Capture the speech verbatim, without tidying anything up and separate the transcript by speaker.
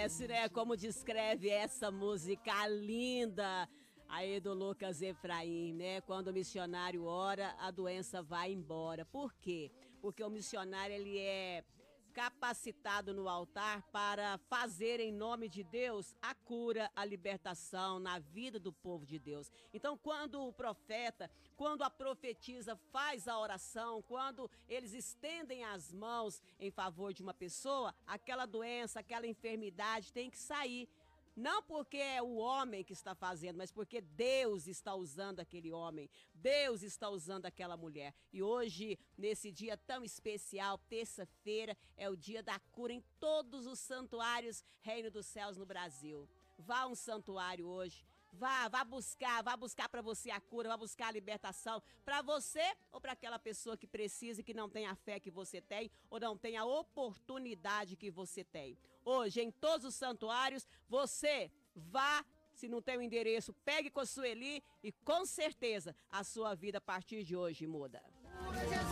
Speaker 1: parece, né? Como descreve essa música linda aí do Lucas Efraim, né? Quando o missionário ora, a doença vai embora. Por quê? Porque o missionário, ele é capacitado no altar para fazer em nome de Deus a cura, a libertação na vida do povo de Deus. Então, quando o profeta, quando a profetisa faz a oração, quando eles estendem as mãos em favor de uma pessoa, aquela doença, aquela enfermidade tem que sair. Não porque é o homem que está fazendo, mas porque Deus está usando aquele homem, Deus está usando aquela mulher. E hoje, nesse dia tão especial, terça-feira, é o dia da cura em todos os santuários Reino dos Céus no Brasil. Vá a um santuário hoje. Vá, vá buscar, vá buscar para você a cura, vá buscar a libertação para você ou para aquela pessoa que precisa e que não tem a fé que você tem ou não tem a oportunidade que você tem. Hoje, em todos os santuários, você vá, se não tem o endereço, pegue com a Sueli e com certeza a sua vida a partir de hoje muda.